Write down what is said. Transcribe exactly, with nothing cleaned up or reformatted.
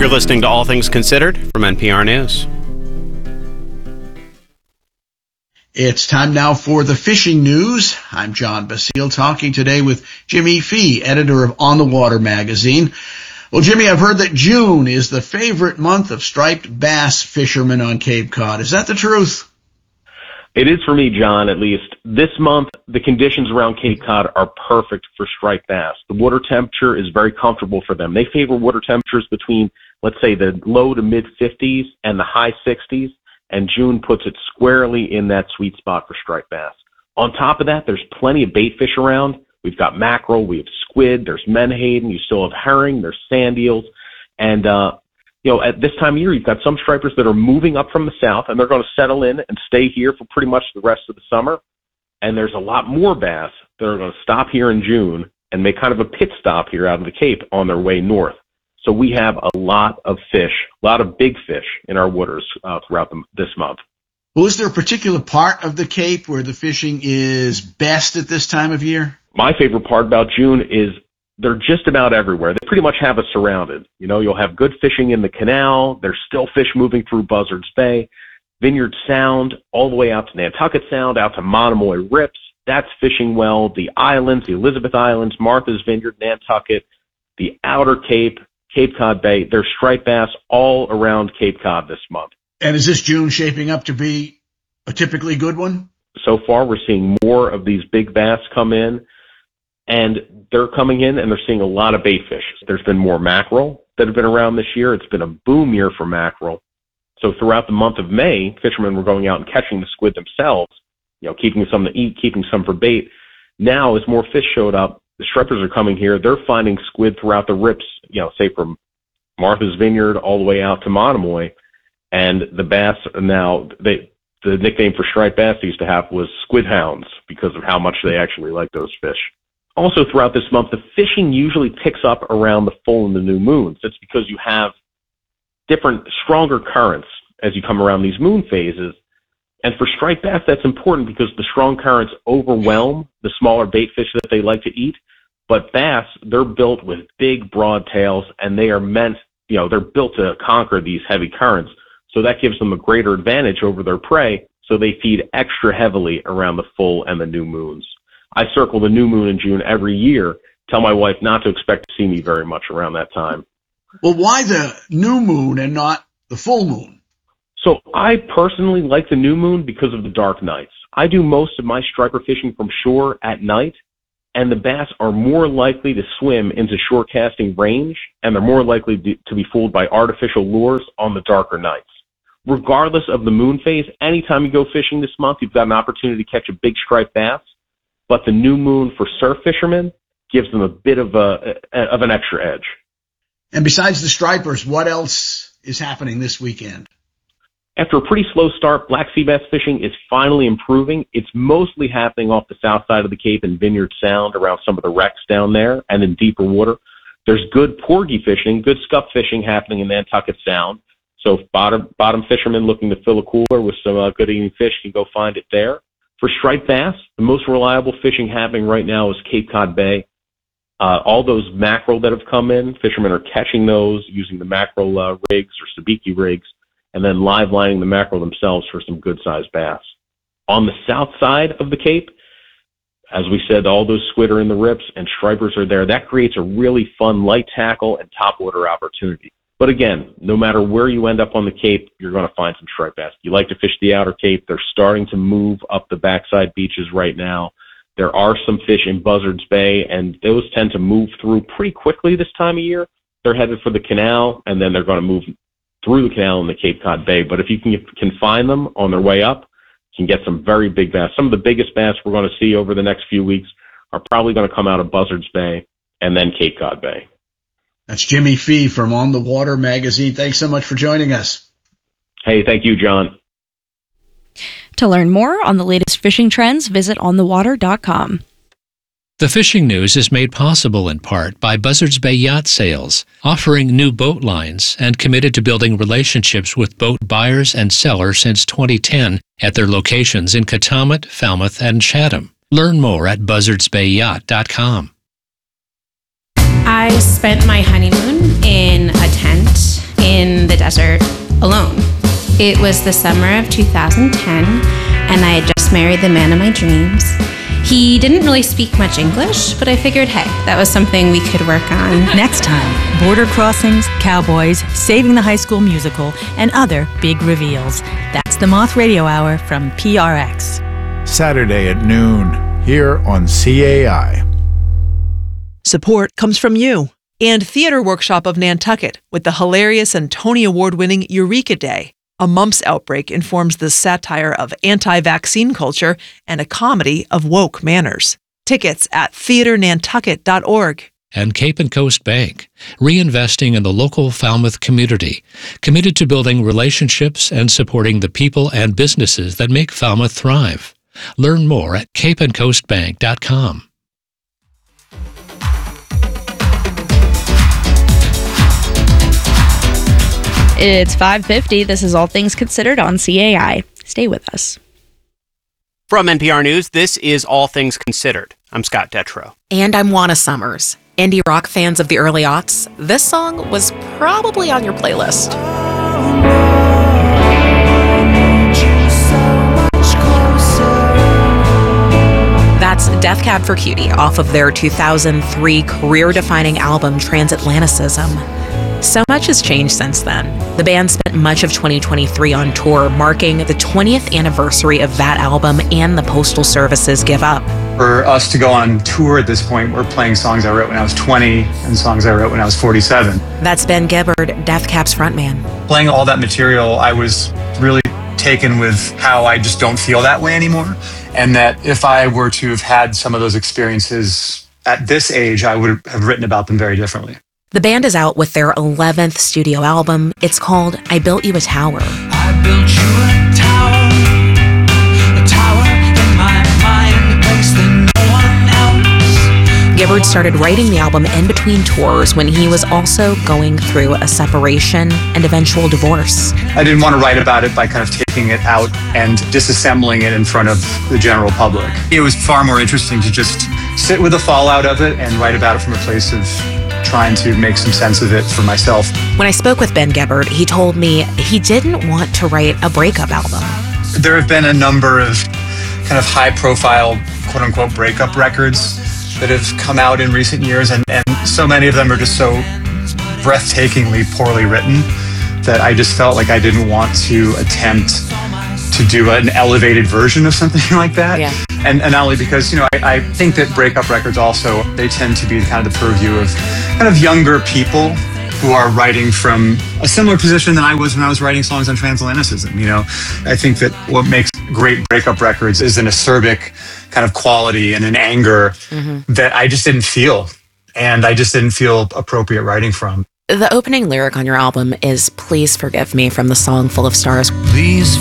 You're listening to All Things Considered from N P R News. It's time now for the fishing news. I'm John Basile, talking today with Jimmy Fee, editor of On the Water magazine. Well, Jimmy, I've heard that June is the favorite month of striped bass fishermen on Cape Cod. Is that the truth? It is for me, John, at least. This month, the conditions around Cape Cod are perfect for striped bass. The water temperature is very comfortable for them. They favor water temperatures between, let's say, the low to mid fifties and the high sixties, and June puts it squarely in that sweet spot for striped bass. On top of that, there's plenty of bait fish around. We've got mackerel, we have squid, there's menhaden, you still have herring, there's sand eels, and uh you know, at this time of year, you've got some stripers that are moving up from the south, and they're going to settle in and stay here for pretty much the rest of the summer. And there's a lot more bass that are going to stop here in June and make kind of a pit stop here out of the Cape on their way north. So we have a lot of fish, a lot of big fish in our waters uh, throughout the, this month. Well, is there a particular part of the Cape where the fishing is best at this time of year? My favorite part about June is they're just about everywhere. They pretty much have us surrounded. You know, you'll have good fishing in the canal. There's still fish moving through Buzzards Bay, Vineyard Sound, all the way out to Nantucket Sound, out to Monomoy Rips. That's fishing well. The islands, the Elizabeth Islands, Martha's Vineyard, Nantucket, the Outer Cape, Cape Cod Bay. There's striped bass all around Cape Cod this month. And is this June shaping up to be a typically good one? So far, we're seeing more of these big bass come in. And they're coming in and they're seeing a lot of bait fish. There's been more mackerel that have been around this year. It's been a boom year for mackerel. So throughout the month of May, fishermen were going out and catching the squid themselves, you know, keeping some to eat, keeping some for bait. Now, as more fish showed up, the strippers are coming here. They're finding squid throughout the rips, you know, say from Martha's Vineyard all the way out to Monomoy. And the bass now, they, the nickname for striped bass they used to have was squid hounds because of how much they actually like those fish. Also, throughout this month, the fishing usually picks up around the full and the new moons. That's because you have different, stronger currents as you come around these moon phases. And for striped bass, that's important because the strong currents overwhelm the smaller bait fish that they like to eat. But bass, they're built with big, broad tails, and they are meant, you know, they're built to conquer these heavy currents. So that gives them a greater advantage over their prey, so they feed extra heavily around the full and the new moons. I circle the new moon in June every year, tell my wife not to expect to see me very much around that time. Well, why the new moon and not the full moon? So I personally like the new moon because of the dark nights. I do most of my striper fishing from shore at night, and the bass are more likely to swim into shore casting range, and they're more likely to be fooled by artificial lures on the darker nights. Regardless of the moon phase, anytime you go fishing this month, you've got an opportunity to catch a big striped bass. But the new moon for surf fishermen gives them a bit of a of an extra edge. And besides the stripers, what else is happening this weekend? After a pretty slow start, black sea bass fishing is finally improving. It's mostly happening off the south side of the Cape in Vineyard Sound, around some of the wrecks down there, and in deeper water. There's good porgy fishing, good scup fishing happening in Nantucket Sound. So if bottom, bottom fishermen looking to fill a cooler with some uh, good eating fish can go find it there. For striped bass, the most reliable fishing happening right now is Cape Cod Bay. Uh, all those mackerel that have come in, fishermen are catching those using the mackerel uh, rigs or sabiki rigs, and then live lining the mackerel themselves for some good-sized bass. On the south side of the Cape, as we said, all those squid are in the rips and stripers are there. That creates a really fun light tackle and topwater opportunity. But again, no matter where you end up on the Cape, you're going to find some striped bass. You like to fish the Outer Cape. They're starting to move up the backside beaches right now. There are some fish in Buzzards Bay, and those tend to move through pretty quickly this time of year. They're headed for the canal, and then they're going to move through the canal in the Cape Cod Bay. But if you can, can find them on their way up, you can get some very big bass. Some of the biggest bass we're going to see over the next few weeks are probably going to come out of Buzzards Bay and then Cape Cod Bay. That's Jimmy Fee from On the Water magazine. Thanks so much for joining us. Hey, thank you, John. To learn more on the latest fishing trends, visit on the water dot com. The fishing news is made possible in part by Buzzards Bay Yacht Sales, offering new boat lines and committed to building relationships with boat buyers and sellers since twenty ten at their locations in Katomet, Falmouth, and Chatham. Learn more at buzzards bay yacht dot com. I spent my honeymoon in a tent desert alone. It was the summer of two thousand ten, and I had just married the man of my dreams. He didn't really speak much English, but I figured, hey, that was something we could work on. Next time, border crossings, cowboys, saving the high school musical, and other big reveals. That's the Moth Radio Hour from P R X. Saturday at noon, here on C A I. Support comes from you and Theater Workshop of Nantucket with the hilarious and Tony Award-winning Eureka Day. A mumps outbreak informs the satire of anti-vaccine culture and a comedy of woke manners. Tickets at theater nantucket dot org. And Cape and Coast Bank, reinvesting in the local Falmouth community, committed to building relationships and supporting the people and businesses that make Falmouth thrive. Learn more at cape and coast bank dot com. It's five fifty. This is All Things Considered on C A I. Stay with us. From N P R News, this is All Things Considered. I'm Scott Detrow. And I'm Juana Summers. Indie rock fans of the early aughts, this song was probably on your playlist. That's Death Cab for Cutie off of their two thousand three career-defining album Transatlanticism. So much has changed since then. The band spent much of twenty twenty-three on tour, marking the twentieth anniversary of that album and the Postal Service's Give Up. For us to go on tour at this point, we're playing songs I wrote when I was twenty and songs I wrote when I was forty-seven. That's Ben Gibbard, Death Cab's frontman. Playing all that material, I was really taken with how I just don't feel that way anymore. And that if I were to have had some of those experiences at this age, I would have written about them very differently. The band is out with their eleventh studio album. It's called I Built You a Tower. I built you a tower, a tower in my mind, a place that no one else. Gibbard started writing the album in between tours when he was also going through a separation and eventual divorce. I didn't want to write about it by kind of taking it out and disassembling it in front of the general public. It was far more interesting to just sit with the fallout of it and write about it from a place of trying to make some sense of it for myself. When I spoke with Ben Gibbard, he told me he didn't want to write a breakup album. There have been a number of kind of high-profile, quote-unquote, breakup records that have come out in recent years, and, and so many of them are just so breathtakingly poorly written that I just felt like I didn't want to attempt to do an elevated version of something like that. Yeah. And, and not only because, you know, I, I think that breakup records also, they tend to be kind of the purview of kind of younger people who are writing from a similar position than I was when I was writing songs on Transatlanticism. You know, I think that what makes great breakup records is an acerbic kind of quality and an anger mm-hmm. that I just didn't feel. And I just didn't feel appropriate writing from. The opening lyric on your album is Please Forgive Me from the song Full of Stars. Please